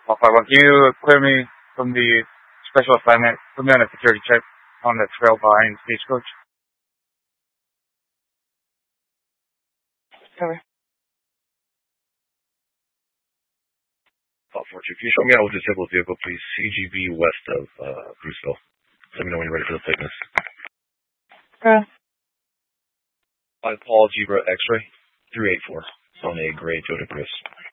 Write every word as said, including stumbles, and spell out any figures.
Alpha one, can you clear me from the special assignment? Put me on a security check on the trail behind Stagecoach. Cover. Alpha four two, can you show me out with disabled vehicle, please? C G B west of uh, Bruceville. Let me know when you're ready for the plateness. Uh, I'm Paul Zebra X-ray three eight four on a gray Toyota Prius.